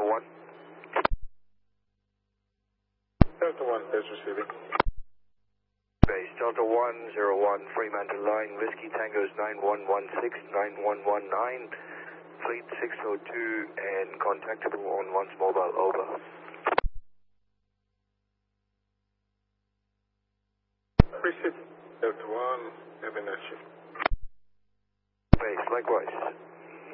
Delta 1. Delta 1 is receiving. Base Delta 101 Fremantle line, Whiskey Tango's 9116, 9119, Fleet 602 and contactable on once mobile, over. Appreciate Delta 1, have a nice shift. Base, likewise.